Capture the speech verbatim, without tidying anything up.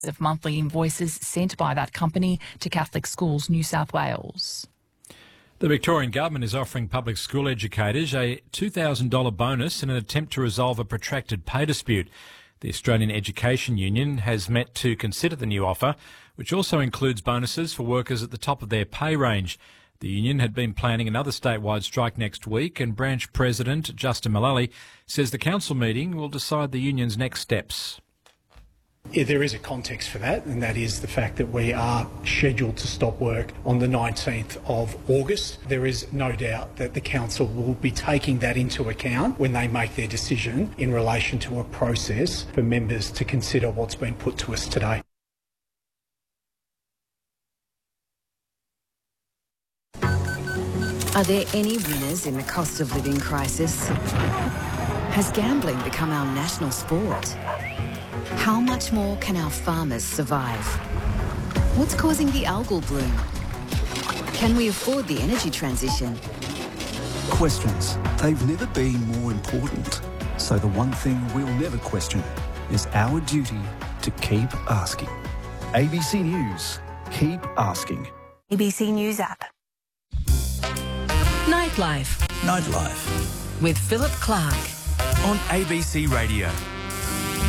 of monthly invoices sent by that company to Catholic Schools New South Wales. The Victorian Government is offering public school educators a two thousand dollars bonus in an attempt to resolve a protracted pay dispute. The Australian Education Union has met to consider the new offer, which also includes bonuses for workers at the top of their pay range. The union had been planning another statewide strike next week, and branch president Justin Mullally says the council meeting will decide the union's next steps. Yeah, there is a context for that, and that is the fact that we are scheduled to stop work on the nineteenth of August. There is no doubt that the council will be taking that into account when they make their decision in relation to a process for members to consider what's been put to us today. Are there any winners in the cost of living crisis? Has gambling become our national sport? How much more can our farmers survive? What's causing the algal bloom? Can we afford the energy transition? Questions. They've never been more important. So the one thing we'll never question is our duty to keep asking. A B C News. Keep asking. A B C News app. Nightlife. Nightlife. With Philip Clark. On A B C Radio.